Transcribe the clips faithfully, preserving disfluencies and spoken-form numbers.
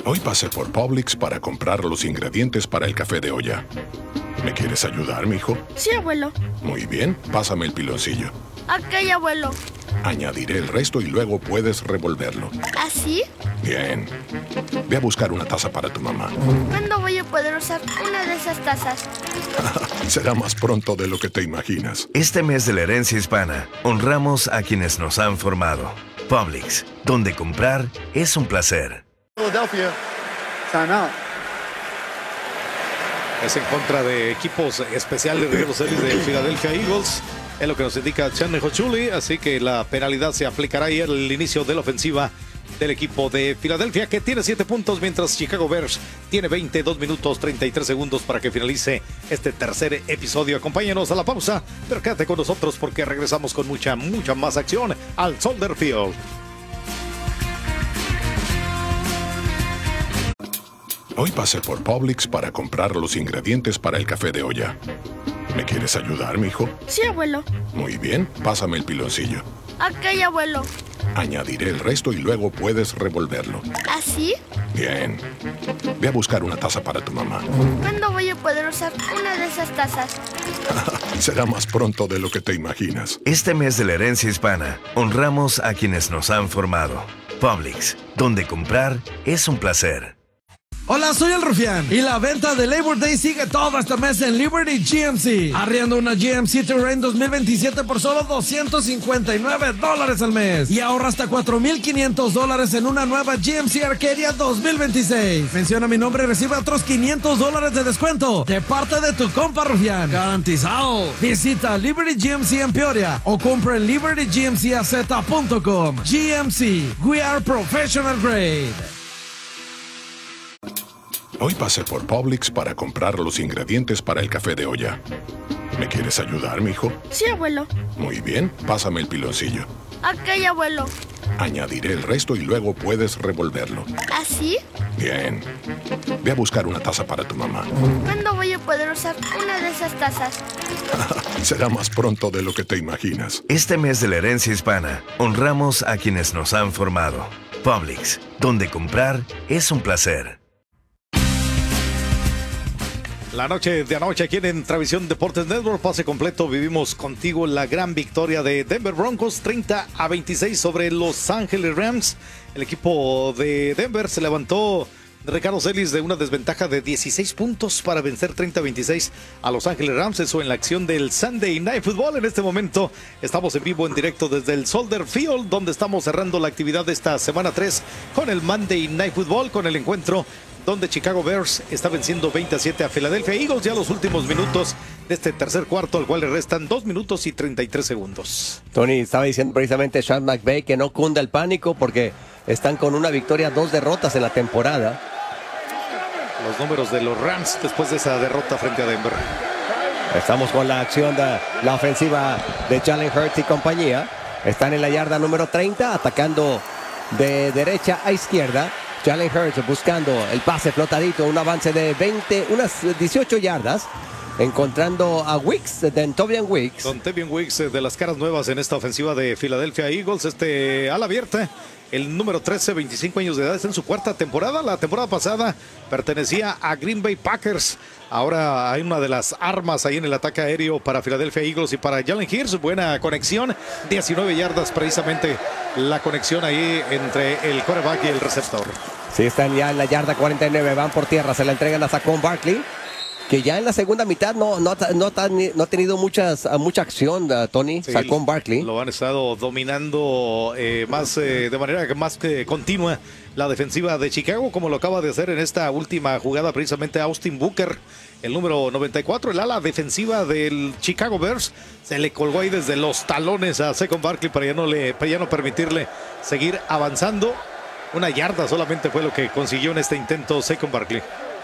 Hoy pasé por Publix para comprar los ingredientes para el café de olla. ¿Me quieres ayudar, mijo? Sí, abuelo. Muy bien, pásame el piloncillo. Ok, abuelo. Añadiré el resto y luego puedes revolverlo. ¿Así? Bien. Ve a buscar una taza para tu mamá. ¿Cuándo voy a poder usar una de esas tazas? Será más pronto de lo que te imaginas. Este mes de la herencia hispana, honramos a quienes nos han formado. Publix, donde comprar es un placer. Philadelphia, timeout. Es en contra de equipos especiales de los Ellis de Philadelphia Eagles. Es lo que nos indica Channing Hochuli. Así que la penalidad se aplicará ahí al inicio de la ofensiva del equipo de Filadelfia, que tiene siete puntos, mientras Chicago Bears tiene veintidós minutos treinta y tres segundos para que finalice este tercer episodio. Acompáñanos a la pausa, pero quédate con nosotros porque regresamos con mucha, mucha más acción al Soldier Field. Hoy pasé por Publix para comprar los ingredientes para el café de olla. ¿Me quieres ayudar, mijo? Sí, abuelo. Muy bien, pásame el piloncillo. Ok, abuelo. Añadiré el resto y luego puedes revolverlo. ¿Así? Bien. Ve a buscar una taza para tu mamá. ¿Cuándo voy a poder usar una de esas tazas? Será más pronto de lo que te imaginas. Este mes de la herencia hispana, honramos a quienes nos han formado. Publix, donde comprar es un placer. Hola, soy el Rufián y la venta de Labor Day sigue todo este mes en Liberty G M C. Arriendo una G M C Terrain dos mil veintisiete por solo doscientos cincuenta y nueve dólares al mes y ahorra hasta cuatro mil quinientos dólares en una nueva G M C Arcadia dos mil veintiséis. Menciona mi nombre y recibe otros quinientos dólares de descuento de parte de tu compa Rufián. Garantizado. Visita Liberty G M C en Peoria o compra en liberty g m c a z punto com. G M C, we are professional grade. Hoy pasé por Publix para comprar los ingredientes para el café de olla. ¿Me quieres ayudar, mijo? Sí, abuelo. Muy bien, pásame el piloncillo. Ok, abuelo. Añadiré el resto y luego puedes revolverlo. ¿Así? Bien. Ve a buscar una taza para tu mamá. ¿Cuándo voy a poder usar una de esas tazas? Será más pronto de lo que te imaginas. Este mes de la herencia hispana, honramos a quienes nos han formado. Publix, donde comprar es un placer. La noche de anoche aquí en Travisión Deportes Network, pase completo, vivimos contigo la gran victoria de Denver Broncos, treinta a veintiséis sobre Los Ángeles Rams. El equipo de Denver se levantó, Ricardo Celis, de una desventaja de dieciséis puntos para vencer treinta a veintiséis a Los Ángeles Rams. Eso en la acción del Sunday Night Football. En este momento estamos en vivo, en directo desde el Soldier Field, donde estamos cerrando la actividad de esta semana tres con el Monday Night Football, con el encuentro donde Chicago Bears está venciendo veinte a siete a Philadelphia Eagles ya los últimos minutos de este tercer cuarto, al cual le restan dos minutos y treinta y tres segundos. Tony, estaba diciendo precisamente Sean McVay que no cunda el pánico porque están con una victoria, dos derrotas en la temporada. Los números de los Rams después de esa derrota frente a Denver. Estamos con la acción de la ofensiva de Jalen Hurts y compañía. Están en la yarda número treinta, atacando de derecha a izquierda. Jalen Hurts buscando el pase flotadito, un avance de veinte, unas dieciocho yardas, encontrando a Wicks, de Tobian Wicks. Don Tobian Wicks, de las caras nuevas en esta ofensiva de Philadelphia Eagles, este ala abierta, el número trece, veinticinco años de edad, está en su cuarta temporada. La temporada pasada pertenecía a Green Bay Packers. Ahora hay una de las armas ahí en el ataque aéreo para Philadelphia Eagles y para Jalen Hurts. Buena conexión, diecinueve yardas precisamente la conexión ahí entre el quarterback y el receptor. Sí, están ya en la yarda cuarenta y nueve, van por tierra, se la entregan a Saquon Barkley, que ya en la segunda mitad no, no, no, no ha tenido muchas, mucha acción, uh, Tony, sí, Saquon Barkley. Lo han estado dominando eh, más eh, de manera más que continua la defensiva de Chicago, como lo acaba de hacer en esta última jugada precisamente Austin Booker, el número noventa y cuatro, el ala defensiva del Chicago Bears, se le colgó ahí desde los talones a Saquon Barkley para ya no, le, para ya no permitirle seguir avanzando. Una yarda solamente fue lo que consiguió en este intento Saquon Barkley.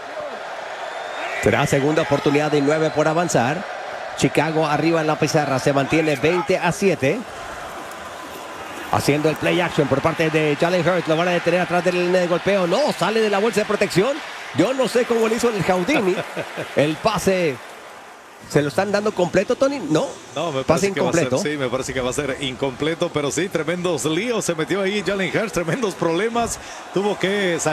Será segunda oportunidad y nueve por avanzar. Chicago arriba en la pizarra, se mantiene veinte a siete. Haciendo el play action por parte de Jalen Hurts, lo van a detener atrás del golpeo. No, sale de la bolsa de protección. Yo no sé cómo le hizo el Houdini. El pase ¿Se lo están dando completo, Tony? No, no me pase parece incompleto. Que va a ser, sí, me parece que va a ser incompleto, pero sí, tremendos líos se metió ahí Jalen Hurts, tremendos problemas, tuvo que salir.